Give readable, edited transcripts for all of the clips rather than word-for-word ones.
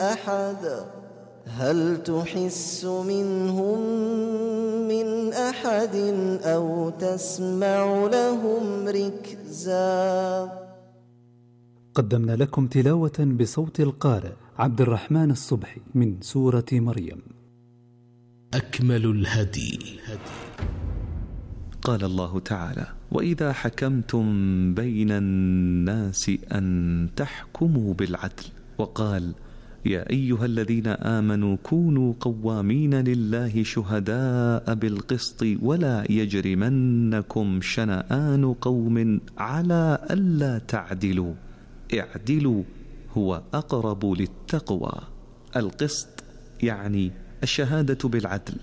أحد هل تحس منهم من أحد أو تسمع لهم ركزا. قدمنا لكم تلاوة بصوت القارئ عبد الرحمن الصبحي من سورة مريم. أكمل الهدي. قال الله تعالى: وإذا حكمتم بين الناس أن تحكموا بالعدل. وقال: يا أيها الذين آمنوا كونوا قوامين لله شهداء بالقسط ولا يجرمنكم شنآن قوم على ألا تعدلوا اعدلوا هو أقرب للتقوى. القسط يعني الشهادة بالعدل،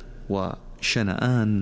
وشنآن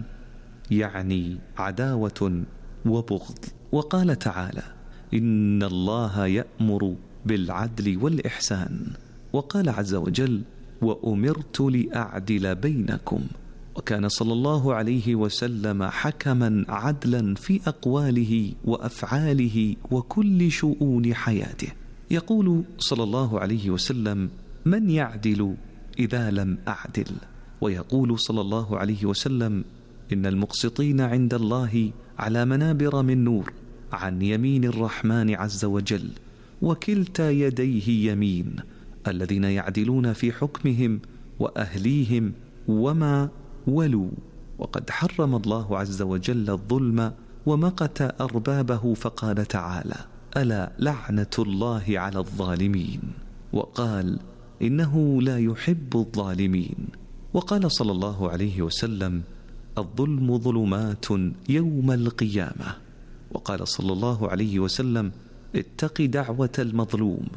يعني عداوة وبغض. وقال تعالى: إن الله يأمر بالعدل والإحسان. وقال عز وجل: وأمرت لأعدل بينكم. وكان صلى الله عليه وسلم حكما عدلا في أقواله وأفعاله وكل شؤون حياته. يقول صلى الله عليه وسلم: من يعدل إذا لم أعدل؟ ويقول صلى الله عليه وسلم: إن المقسطين عند الله على منابر من نور عن يمين الرحمن عز وجل، وكلتا يديه يمين، الذين يعدلون في حكمهم وأهليهم وما ولوا. وقد حرم الله عز وجل الظلم ومقت أربابه، فقال تعالى: ألا لعنة الله على الظالمين. وقال: إنه لا يحب الظالمين. وقال صلى الله عليه وسلم: الظلم ظلمات يوم القيامة. وقال صلى الله عليه وسلم: اتق دعوة المظلوم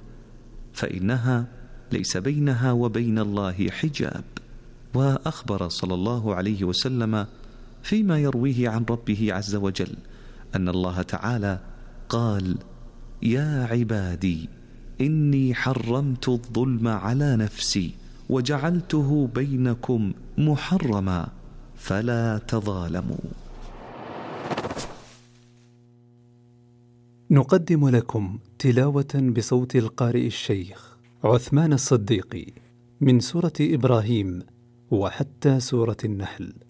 فإنها ليس بينها وبين الله حجاب. وأخبر صلى الله عليه وسلم فيما يرويه عن ربه عز وجل أن الله تعالى قال: يا عبادي إني حرمت الظلم على نفسي وجعلته بينكم محرما فلا تظالموا. نقدم لكم تلاوة بصوت القارئ الشيخ عثمان الصديقي من سورة إبراهيم وحتى سورة النحل.